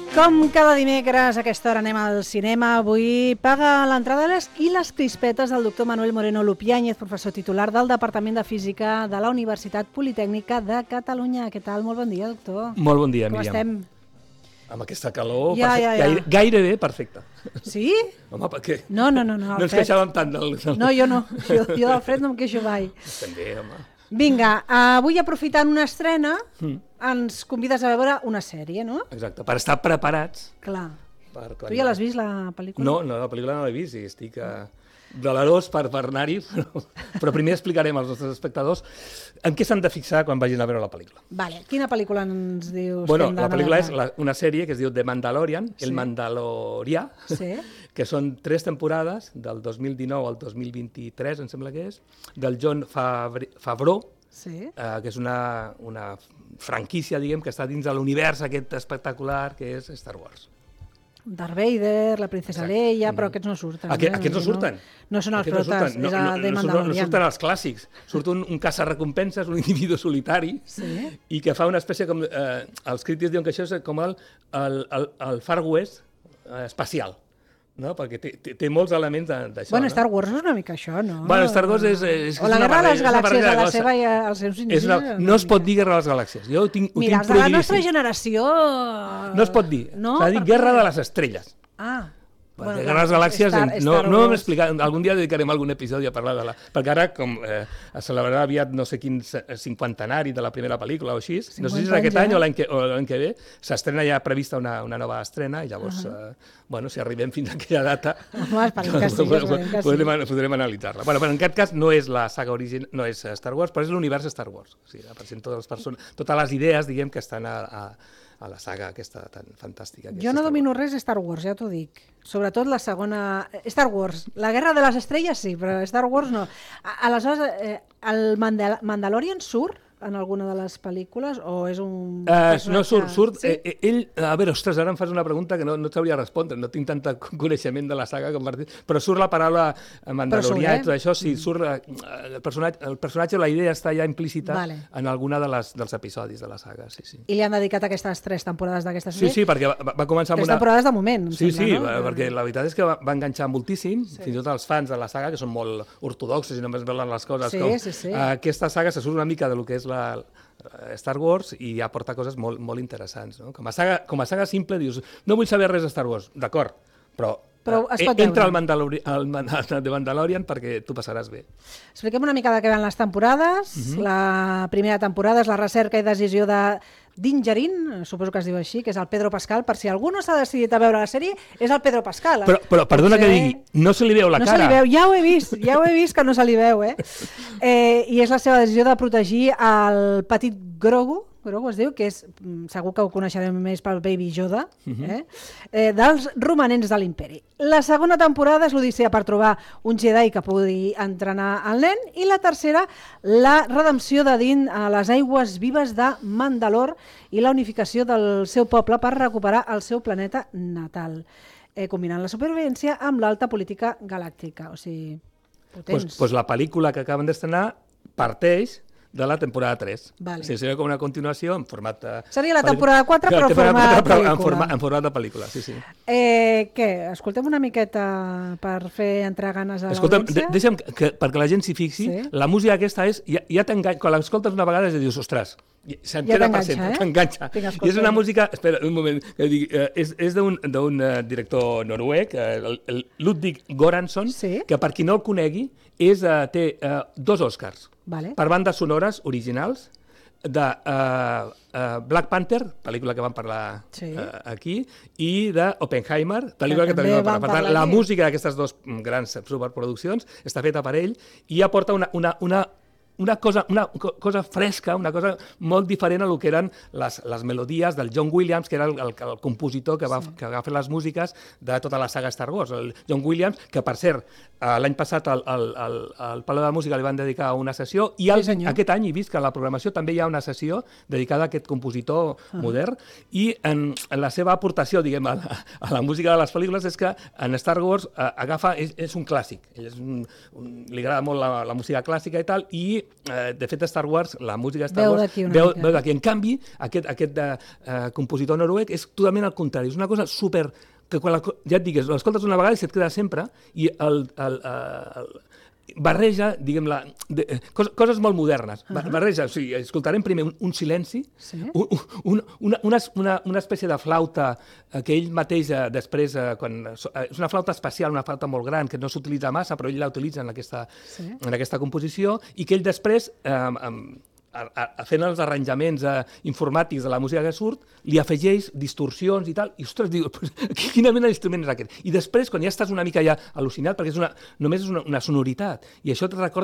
Com cada dimecres a aquesta hora anem al cinema, avui paga l'entrada i les crispetes del doctor Manuel Moreno Lupiáñez, professor titular del Departament de Física de la Universitat Politècnica de Catalunya. Què tal? Molt bon dia, doctor. Molt bon dia, Com Míriam. estem? Amb aquesta calor, Ja. gairebé perfecta. Sí? Home, per què? No. No ens queixàvem tant del... No, jo no. Jo del fred no em queixo mai. Estem bé, home. Vinga, avui aprofitant una estrena, ens convides a veure una sèrie, no? Exacte, per estar preparats. Clar. Per Tu ja l'has vist, la pel·lícula? No, la pel·lícula no l'he vist i estic delerós per anar-hi, però primer explicarem als nostres espectadors en què s'han de fixar quan vagin a veure la pel·lícula. Vale. Quina pel·lícula ens dius? Bueno, la pel·lícula és una sèrie que es diu The Mandalorian, Sí. El Mandalorià, Sí. que són 3 temporades, del 2019 al 2023, em sembla que és, del Jon Favreau, Sí. que és una franquícia, diguem, que està dins de l'univers aquest espectacular que és Star Wars. Darth Vader, la princesa Leia, però aquests no surten. Aquests no surten. No són els Aquests protes, és de Mandalorian. no surten els clàssics. Surt un caça-recompenses, un individu solitari, Sí. i que fa una espècie com... els crítics diuen que això és com el Far West espacial, no? Perquè té molts elements d'això. Bueno, no? Star Wars no és una mica això, no? Bueno, Star Wars és O la una Guerra de les barreja Galàxies, de a la coses. seva i als seus inicis. No es pot dir Guerra de les Galàxies. Jo ho tinc Mira, els de la nostra prohibidíssim. generació... No es pot dir. No? S'ha de dir Per què? Guerra de les Estrelles. Ah. Perquè Guerra de les Galàxies Star no hem Wars. explicat. Algun dia dedicarem algun episodi a parlar de la... Perquè ara, com es celebrarà aviat no sé quin cinquantenari de la primera pel·lícula o així, no sé si és 50 aquest anys, any o l'any que ve, s'estrena ja prevista una nova estrena, i llavors, bueno, si arribem fins a aquella data, Home, esperem que sí, esperem que sí. podrem analitzar-la. Bueno, però en aquest cas no és la saga original, no és Star Wars, però és l'univers Star Wars. O sigui, apareixen totes les idees, diguem, que estan a la saga aquesta tan fantàstica. Jo no domino res de Star Wars, ja t'ho dic. Sobretot la segona... Star Wars. La Guerra de les Estrelles sí, però Star Wars no. Aleshores, el Mandalorian surt en alguna de les pel·lícules o és un personatge... No, surt. Sí? Ell, a veure, ostres, ara em fas una pregunta que no et sabria respondre, no tinc tant coneixement de la saga com però surt la paraula Mandalorià i tot això, sí, surt el personatge, la idea està ja implícita en alguna dels episodis de la saga, sí, sí. I li han dedicat aquestes 3 temporades d'aquesta sèrie? Sí, perquè va començar amb 3 temporades de moment, em Sí, sembla, no? perquè la veritat és que va enganxar moltíssim, fins i tot els fans de la saga, que són molt ortodoxos i només veuen les coses com... Sí. Aquesta saga se surt una mica de lo que és Star Wars i ja porta coses molt interessants. No? Com a saga simple dius, no vull saber res de Star Wars, d'acord, però entra al Mandalorian perquè tu passaràs bé. Expliquem una mica de què van les temporades. La primera temporada és la recerca i decisió de Dingerin, suposo que es diu així, que és el Pedro Pascal. Per si algú no s'ha decidit a veure la sèrie, és el Pedro Pascal. Però perdona que digui, no se li veu la cara. No se li veu, ja ho he vist que no se li veu, I és la seva decisió de protegir el petit Grogu es diu, que és, segur que ho coneixerem més pel Baby Yoda, dels romanents de l'Imperi. La segona temporada és l'odissea per trobar un Jedi que pugui entrenar el nen, i la tercera, la redempció de Din a les aigües vives de Mandalor i la unificació del seu poble per recuperar el seu planeta natal, combinant la supervivència amb l'alta política galàctica. O sigui, potents. Pues la pel·lícula que acaben d'estrenar parteix de la temporada 3. Vale. Seria com una continuació en format... Seria la temporada 4, però format pel·lícula. En format de pel·lícula, sí. Què? Escoltem una miqueta per fer entrar ganes a l'audiència? Deixa'm que, perquè la gent s'hi fixi, la música aquesta és... Ja t'enganxa, quan l'escoltes una vegada dius, ostres, se'n queda per sempre, t'enganxa. I és una música... Espera, un moment, és d'un director noruec, el Ludvig Göransson, que per qui no el conegui, té 2 Oscars. Per bandes sonores originals de Black Panther, pel·lícula que vam parlar aquí, i d'Oppenheimer, pel·lícula que també vam parlar. Per tant, la música d'aquestes 2 grans superproduccions està feta per ell i aporta una cosa fresca, una cosa molt diferent a lo que eren les melodies del John Williams, que era el compositor que va fer les músiques de tota la saga Star Wars. El John Williams, que per cert, l'any passat al Palau de la Música li van dedicar una sessió, i aquest any he vist que a la programació també hi ha una sessió dedicada a aquest compositor modern, i en la seva aportació, diguem, a la música de les pel·lícules és que en Star Wars agafa, és un clàssic, li agrada molt la música clàssica i tal, i de fet, Star Wars, la música de Star Wars, veu d'aquí. En canvi, aquest compositor noruec és totalment al contrari. És una cosa super... que quan, ja et digues, l'escoltes una vegada i se't queda sempre, i barreja, diguem-la, coses molt modernes. Barreja, o sigui, escoltarem primer un silenci, una espècie de flauta que ell mateix després, és una flauta especial, una flauta molt gran, que no s'utilitza massa, però ell la utilitza en aquesta composició, i que ell després, fent els arranjaments informàtics de la música que surt, li afegeix distorsions i tal, i ostres, diu, quina mena d'instrument és aquest? I després, quan ja estàs una mica ja al·lucinat, perquè només és una sonoritat, i això et recorda